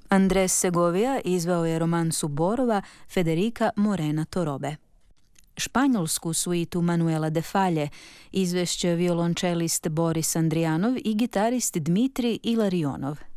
Andres Segovia izveo je romansu Borova Federica Morena Torobe. Španjolsku suitu Manuela de Falje izvešće violončelist Boris Andrijanov i gitarist Dmitri Ilarionov.